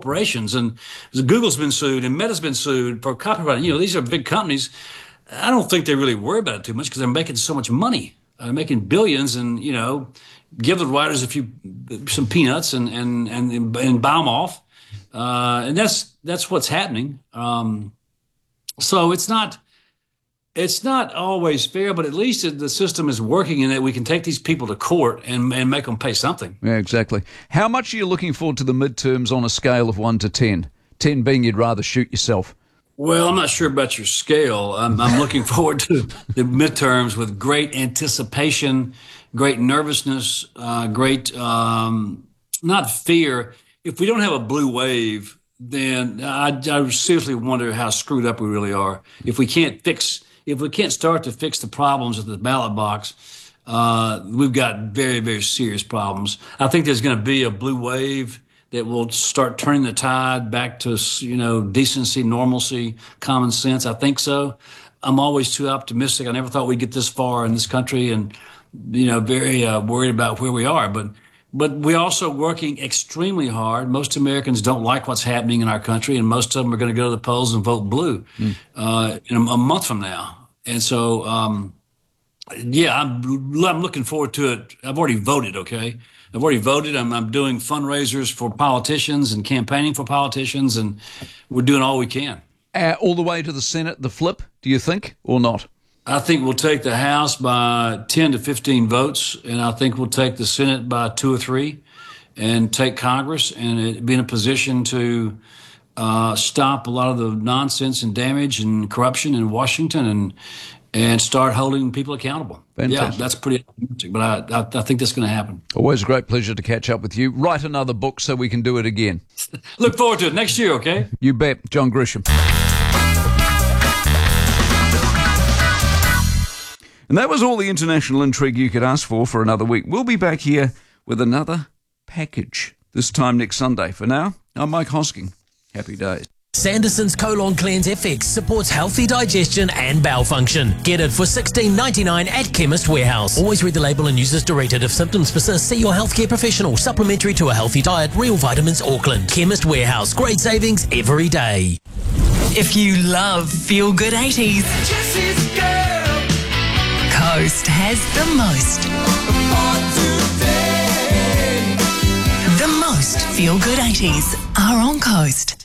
corporations. And Google's been sued and Meta's been sued for copyright. These are big companies. I don't think they really worry about it too much because they're making so much money, making billions, and give the writers some peanuts and buy them off, and that's what's happening. So it's not always fair, but at least the system is working in that we can take these people to court and make them pay something. Yeah, exactly. How much are you looking forward to the midterms on a scale of 1 to 10? 10 being you'd rather shoot yourself. Well, I'm not sure about your scale. I'm looking forward to the midterms with great anticipation, great nervousness, great, not fear. If we don't have a blue wave, then I seriously wonder how screwed up we really are. If we can't start to fix the problems at the ballot box, we've got very, very serious problems. I think there's going to be a blue wave that will start turning the tide back to, decency, normalcy, common sense. I think so. I'm always too optimistic. I never thought we'd get this far in this country, and, very worried about where we are. But we're also working extremely hard. Most Americans don't like what's happening in our country, and most of them are going to go to the polls and vote blue in a month from now. And so, I'm looking forward to it. I've already voted, okay? I've already voted. I'm doing fundraisers for politicians and campaigning for politicians, and we're doing all we can. All the way to the Senate, the flip, do you think, or not? I think we'll take the House by 10 to 15 votes, and I think we'll take the Senate by 2 or 3 and take Congress and be in a position to stop a lot of the nonsense and damage and corruption in Washington and start holding people accountable. Fantastic. Yeah, that's pretty optimistic, but I think that's going to happen. Always a great pleasure to catch up with you. Write another book so we can do it again. Look forward to it next year, okay? You bet. John Grisham. And that was all the international intrigue you could ask for another week. We'll be back here with another package, this time next Sunday. For now, I'm Mike Hosking. Happy days. Sanderson's Colon Cleanse FX supports healthy digestion and bowel function. Get it for $16.99 at Chemist Warehouse. Always read the label and use as directed. If symptoms persist, see your healthcare professional. Supplementary to a healthy diet. Real Vitamins Auckland. Chemist Warehouse. Great savings every day. If you love feel-good 80s, Jessie's girl. Coast has the most. The most feel-good 80s are on Coast.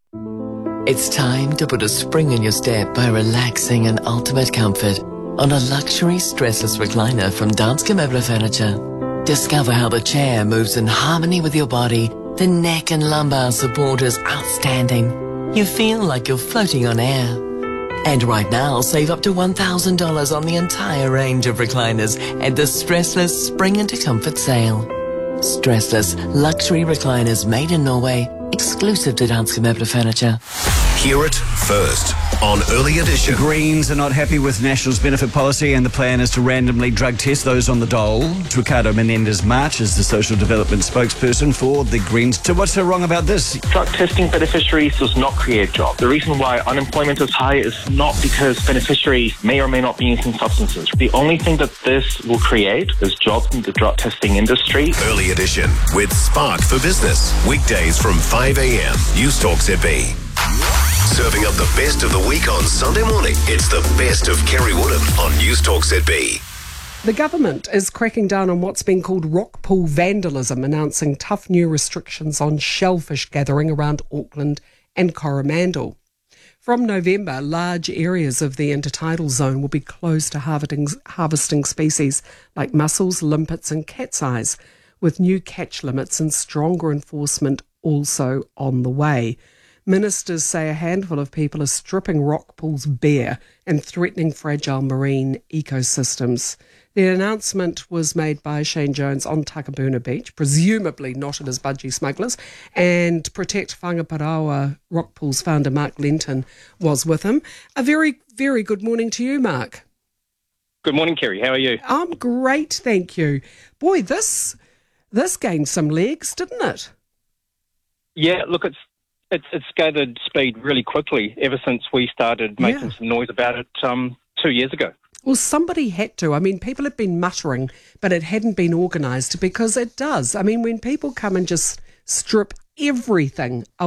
It's time to put a spring in your step by relaxing in ultimate comfort on a luxury stressless recliner from Danske Møbler Furniture. Discover how the chair moves in harmony with your body. The neck and lumbar support is outstanding. You feel like you're floating on air. And right now, save up to $1,000 on the entire range of recliners at the Stressless Spring into Comfort sale. Stressless luxury recliners made in Norway, exclusive to Danske Møbler Furniture. Hear it first on Early Edition. The Greens are not happy with National's benefit policy, and the plan is to randomly drug test those on the dole. Ricardo Menendez-March is the social development spokesperson for the Greens. So what's so wrong about this? Drug testing beneficiaries does not create jobs. The reason why unemployment is high is not because beneficiaries may or may not be using substances. The only thing that this will create is jobs in the drug testing industry. Early Edition with Spark for Business. Weekdays from 5 a.m. News Talk ZB. Serving up the best of the week on Sunday morning. It's the best of Kerry Woodham on News Talk ZB. The government is cracking down on what's been called rock pool vandalism, announcing tough new restrictions on shellfish gathering around Auckland and Coromandel. From November, large areas of the intertidal zone will be closed to harvesting species like mussels, limpets and cat's eyes, with new catch limits and stronger enforcement also on the way. Ministers say a handful of people are stripping rock pools bare and threatening fragile marine ecosystems. The announcement was made by Shane Jones on Takapuna Beach, presumably knotted as budgie smugglers, and Protect Whangaparaoa Rock Pools founder Mark Lenton was with him. A very, very good morning to you, Mark. Good morning, Kerry. How are you? I'm great, thank you. Boy, this gained some legs, didn't it? Yeah, look, it's gathered speed really quickly ever since we started making some noise about it 2 years ago. Well, somebody had to. I mean, people have been muttering, but it hadn't been organised because it does. I mean, when people come and just strip everything